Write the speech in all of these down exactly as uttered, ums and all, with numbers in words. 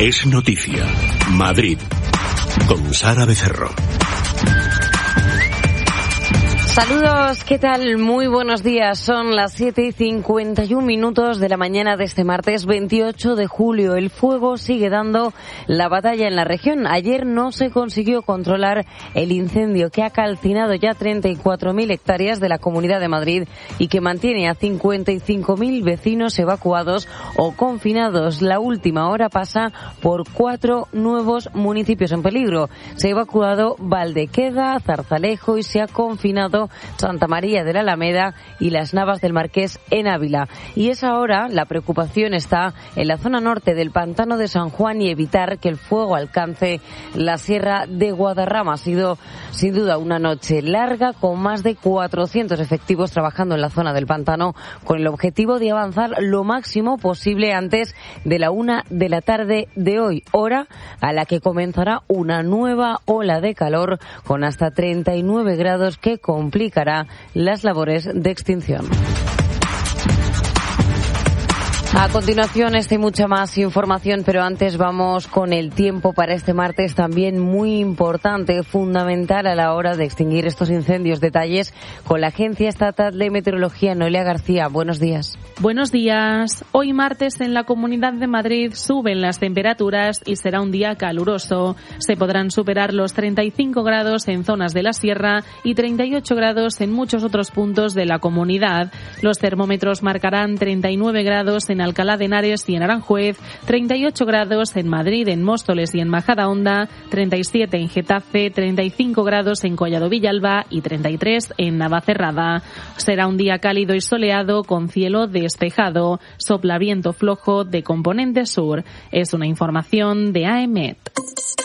Es noticia. Madrid. Con Sara Becerro. Saludos, ¿qué tal? Muy buenos días. Son las siete y cincuenta y un minutos de la mañana de este martes veintiocho de julio. El fuego sigue dando la batalla en la región. Ayer no se consiguió controlar el incendio que ha calcinado ya treinta y cuatro mil hectáreas de la Comunidad de Madrid y que mantiene a cincuenta y cinco mil vecinos evacuados o confinados. La última hora pasa por cuatro nuevos municipios en peligro. Se ha evacuado Valdequeda, Zarzalejo y se ha confinado Santa María de la Alameda y Las Navas del Marqués en Ávila. Y es ahora la preocupación está en la zona norte del pantano de San Juan y evitar que el fuego alcance la sierra de Guadarrama. Ha sido sin duda una noche larga con más de cuatrocientos efectivos trabajando en la zona del pantano con el objetivo de avanzar lo máximo posible antes de la una de la tarde de hoy, hora a la que comenzará una nueva ola de calor con hasta treinta y nueve grados que con complicará las labores de extinción. A continuación, esta y mucha más información, pero antes vamos con el tiempo para este martes, también muy importante, fundamental a la hora de extinguir estos incendios. Detalles con la Agencia Estatal de Meteorología. Noelia García, buenos días. Buenos días. Hoy martes en la Comunidad de Madrid suben las temperaturas y será un día caluroso. Se podrán superar los treinta y cinco grados en zonas de la sierra y treinta y ocho grados en muchos otros puntos de la comunidad. Los termómetros marcarán treinta y nueve grados en Alcalá de Henares y en Aranjuez, treinta y ocho grados en Madrid, en Móstoles y en Majadahonda, treinta y siete en Getafe, treinta y cinco grados en Collado Villalba y treinta y tres en Navacerrada. Será un día cálido y soleado con cielo despejado. Sopla viento flojo de componente sur. Es una información de A E M E T.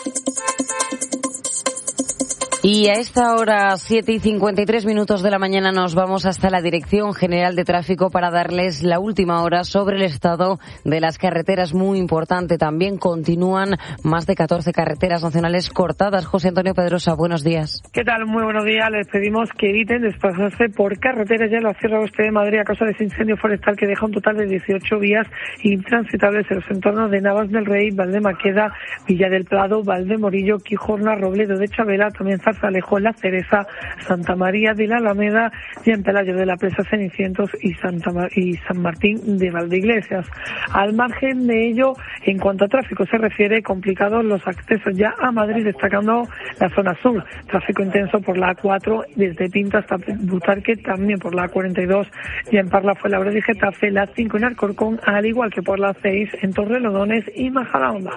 Y a esta hora, siete y cincuenta y tres minutos de la mañana, nos vamos hasta la Dirección General de Tráfico para darles la última hora sobre el estado de las carreteras. Muy importante, también continúan más de catorce carreteras nacionales cortadas. José Antonio Pedrosa, buenos días. ¿Qué tal? Muy buenos días. Les pedimos que eviten desplazarse por carreteras ya en la Sierra Oeste de Madrid a causa de ese incendio forestal que deja un total de dieciocho vías intransitables en los entornos de Navas del Rey, Valdemaqueda, Villa del Prado, Valdemorillo, Quijorna, Robledo de Chabela, también Zarzalejo, La Cereza, Santa María de la Alameda y en Pelayo de la Presa, Cenicientos y, Santa Mar- y San Martín de Valdeiglesias. Al margen de ello, en cuanto a tráfico se refiere, complicados los accesos ya a Madrid, destacando la zona sur. Tráfico intenso por la A cuatro desde Pinto hasta Butarque, también por la A cuarenta y dos y en Parla Fuenlabrada y Getafe, la cinco en Alcorcón, al igual que por la seis en Torrelodones y Majadahonda.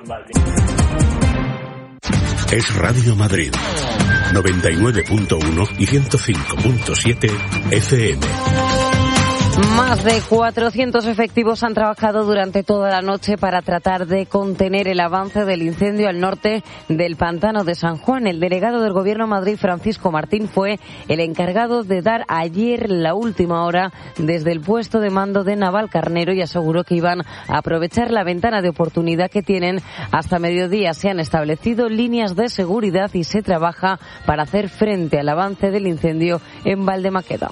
Es Radio Madrid. noventa y nueve punto uno y ciento cinco punto siete F M. Más de cuatrocientos efectivos han trabajado durante toda la noche para tratar de contener el avance del incendio al norte del pantano de San Juan. El delegado del Gobierno de Madrid, Francisco Martín, fue el encargado de dar ayer la última hora desde el puesto de mando de Navalcarnero y aseguró que iban a aprovechar la ventana de oportunidad que tienen hasta mediodía. Se han establecido líneas de seguridad y se trabaja para hacer frente al avance del incendio en Valdemaqueda.